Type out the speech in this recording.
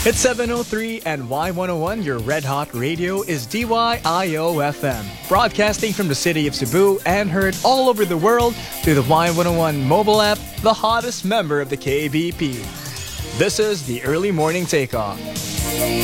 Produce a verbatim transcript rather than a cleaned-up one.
It's seven oh three and Y one oh one, your red hot radio, is D Y I O F M. Broadcasting from the city of Cebu and heard all over the world through the Y one oh one mobile app, the hottest member of the K B P. This is the Early Morning Takeoff.